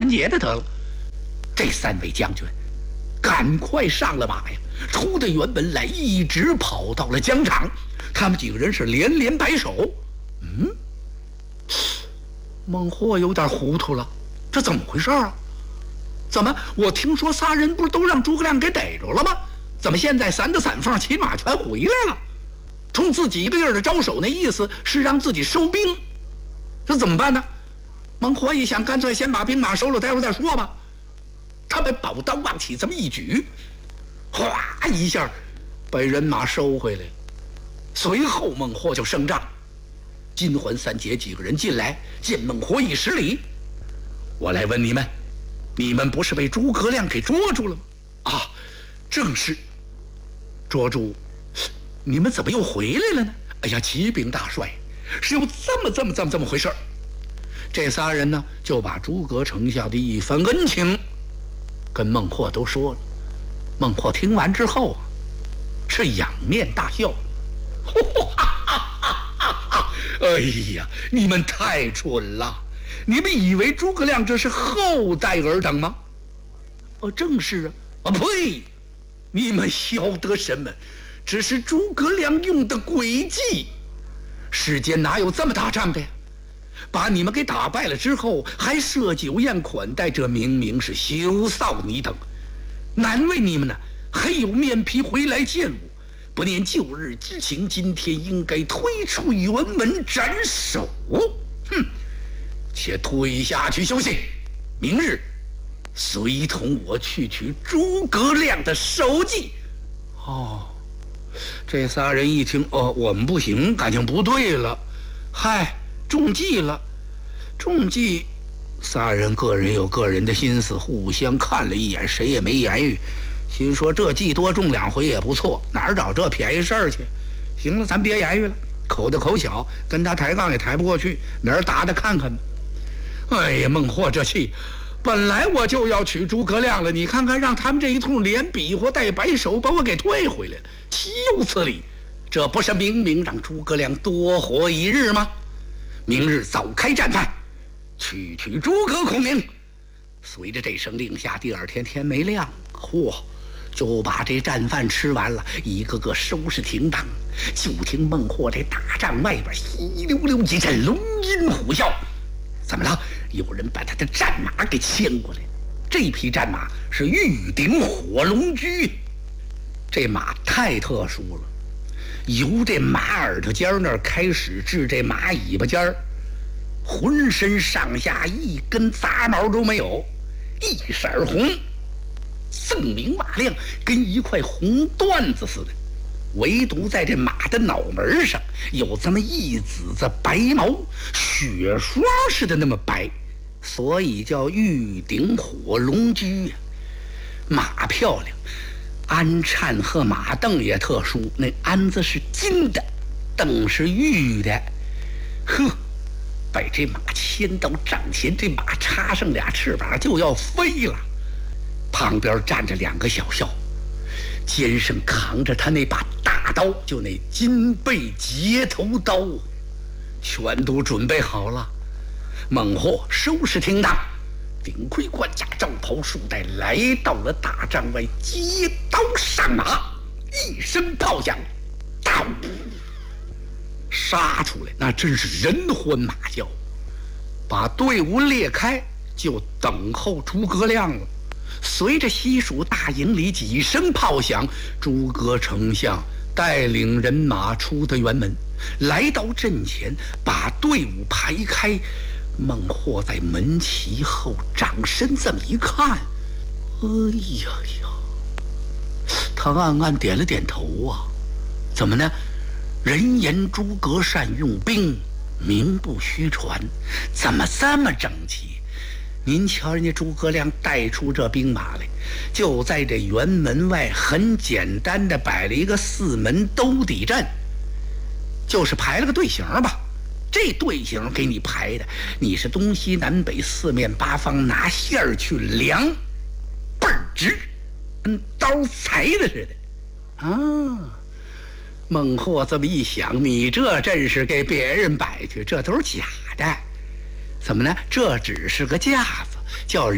结的得了。这3位将军赶快上了马呀，出的辕门来，一直跑到了疆场。他们几个人是连连摆手。孟获有点糊涂了，这怎么回事啊？怎么我听说仨人不是都让诸葛亮给逮着了吗？怎么现在3个散放骑马全回来了？冲自己一个劲儿的招手，那意思是让自己收兵，这怎么办呢？孟获一想，干脆先把兵马收了，待会儿再说吧。他把宝刀往起这么一举，哗一下把人马收回来了。随后孟获就升帐，金环、三杰几个人进来，见孟获一施礼：“我来问你们，你们不是被诸葛亮给捉住了吗？”“啊，正是。”“捉住，你们怎么又回来了呢？”“哎呀，启禀大帅，是有这么回事。”这仨人呢，就把诸葛丞相的一番恩情跟孟获都说了。孟获听完之后啊，是仰面大笑。哎呀，你们太蠢了！你们以为诸葛亮这是厚待尔等吗？正是啊！呸！你们晓得什么？只是诸葛亮用的诡计。世间哪有这么大仗的呀？把你们给打败了之后，还设酒宴款待，这明明是羞臊你等。难为你们呢，还有面皮回来见我。不念旧日之情，今天应该推出辕门斩首。且退下去休息，明日随同我去取诸葛亮的首级。这仨人一听，我们不行，感情不对了。嗨，中计了。中计，仨人个人有个人的心思，互相看了一眼，谁也没言语。心说这计多中2回也不错，哪儿找这便宜事儿去？行了，咱别言语了，口大口小，跟他抬杠也抬不过去，明儿打他看看吧。哎呀，孟获这气，本来我就要取诸葛亮了，你看看让他们这一通连比划带摆手，把我给退回来了，岂有此理！这不是明明让诸葛亮多活1日吗？明日早开战饭，去取诸葛孔明。随着这声令下，第2天天没亮，就把这战饭吃完了，一个个收拾停当。就听孟获这大帐外边稀溜溜几阵龙吟虎啸。怎么了？有人把他的战马给牵过来。这匹战马是玉鼎火龙驹，这马太特殊了，由这马耳朵尖那儿开始至这马尾巴尖儿，浑身上下一根杂毛都没有，一色红，锃明瓦亮，跟一块红缎子似的。唯独在这马的脑门上有这么一子子白毛，雪霜似的那么白，所以叫玉鼎火龙驹。马漂亮，鞍颤和马镫也特殊，那鞍子是金的，镫是玉的。把这马牵到帐前，这马插上俩翅膀就要飞了。旁边站着2个小校，肩上扛着他那把大刀，就那金背截头刀，全都准备好了。孟获收拾停当，顶盔冠甲，罩袍束带，来到了大帐外，接刀上马，一声炮响，刀杀出来，那真是人欢马叫。把队伍列开，就等候诸葛亮了。随着西蜀大营里几声炮响，诸葛丞相带领人马出的辕门，来到阵前，把队伍排开。孟获在门旗后掌身这么一看，哎呀呀，他暗暗点了点头啊。怎么呢？人言诸葛善用兵，名不虚传，怎么这么整齐？您瞧人家诸葛亮带出这兵马来，就在这辕门外很简单的摆了一个4门兜底阵，就是排了个队形吧。这队形给你排的，你是东西南北4面8方拿线儿去量，倍儿直，跟刀裁的似的啊。孟获这么一想，你这阵势给别人摆去，这都是假的。怎么呢？这只是个架子，叫人